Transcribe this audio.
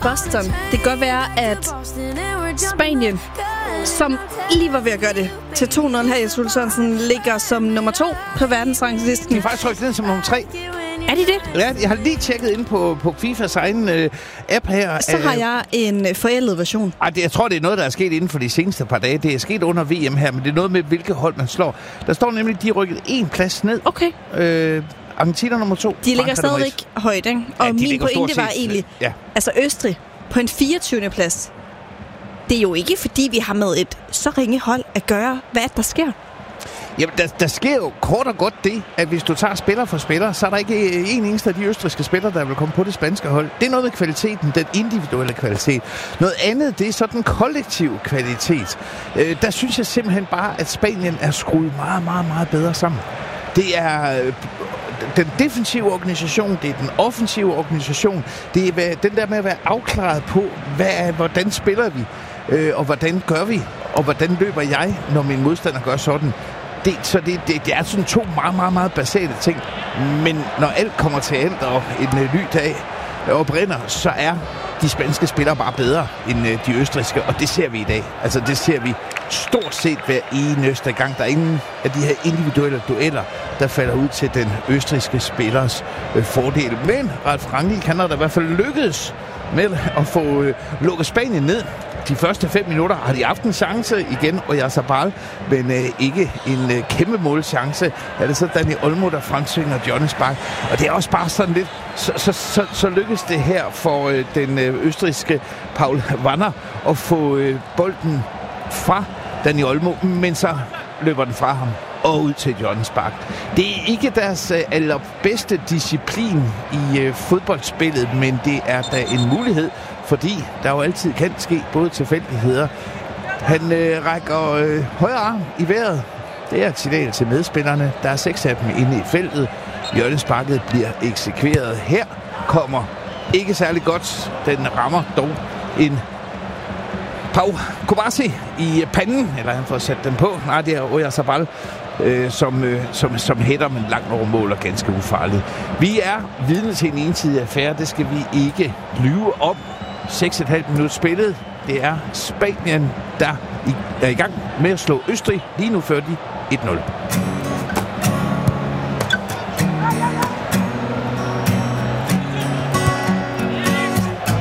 Boston. Det kan godt være, at Spanien, som lige var ved at gøre det til 2-0 her i Sørensen, ligger som nummer 2 på verdensranglisten. De er faktisk rykket ned som nummer 3. Er de det? Ja, jeg har lige tjekket ind på FIFAs egen app her. Så har jeg en forældet version. Jeg tror, det er noget, der er sket inden for de seneste par dage. Det er sket under VM her, men det er noget med, hvilke hold man slår. Der står nemlig, at de er rykket 1 plads ned. Okay. Argentina nummer 2. De ligger stadigvæk højt, ikke? Og ja, min pointe var egentlig, altså Østrig på en 24. plads. Det er jo ikke, fordi vi har med et så ringe hold at gøre, hvad der sker. Jamen, der sker jo kort og godt det, at hvis du tager spiller for spiller, så er der ikke en eneste af de østrigske spillere, der vil komme på det spanske hold. Det er noget med kvaliteten, den individuelle kvalitet. Noget andet, det er så den kollektive kvalitet. Der synes jeg simpelthen bare, at Spanien er skruet meget, meget, meget bedre sammen. Det er den defensive organisation, det er den offensive organisation, det er den der med at være afklaret på, hvordan spiller vi, og hvordan gør vi, og hvordan løber jeg, når min modstander gør sådan. Det er sådan 2 meget, meget, meget basale ting. Men når alt kommer til alt, og en ny dag oprinder, så er de spanske spillere bare bedre end de østrigske, og det ser vi i dag. Altså, det ser vi stort set hver eneste gang. Der er ingen af de her individuelle dueller, der falder ud til den østrigske spillers fordel. Men Ralf Rangnick kan da i hvert fald lykkedes med at få lukket Spanien ned. De første 5 minutter har de haft en chance igen, og Oyarzabal, men ikke en kæmpe målchance. Er det så Dani Olmo, der fremsvinger hjørnespark? Og det er også bare sådan lidt, så lykkes det her for den østrigske Paul Wanner at få bolden fra Dani Olmo, men så løber den fra ham og ud til hjørnespark. Det er ikke deres allerbedste disciplin i fodboldspillet, men det er da en mulighed, fordi der jo altid kan ske både tilfældigheder. Han rækker højre arm i vejret. Det er et signal til medspillerne. Der er 6 af dem inde i feltet. Hjørnesparket bliver eksekveret. Her kommer ikke særlig godt. Den rammer dog en Pau Kubasi i panden. Eller han får sat den på. Nej, det er Oyarzabal, som hætter, men langt over mål og ganske ufarligt. Vi er vidne til en ensidig affære. Det skal vi ikke lyve om. 6,5 minutter spillet. Det er Spanien, der er i gang med at slå Østrig. Lige nu fører de 1-0.